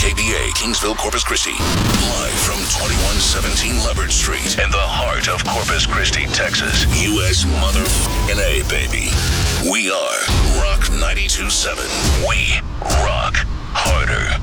KBA, Kingsville, Corpus Christi. Live from 2117 Leopard Street in the heart of Corpus Christi, Texas. U.S. mother A, baby. We are Rock 92.7. We rock harder.